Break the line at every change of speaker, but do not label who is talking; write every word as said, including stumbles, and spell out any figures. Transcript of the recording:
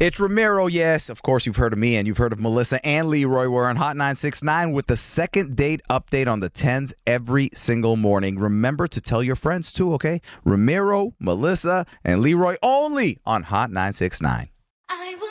It's Ramiro, yes. Of course, you've heard of me and you've heard of Melissa and Leroy. We're on Hot nine six nine with the second date update on the tens every single morning. Remember to tell your friends too, okay? Ramiro, Melissa, and Leroy only on Hot nine six nine.
I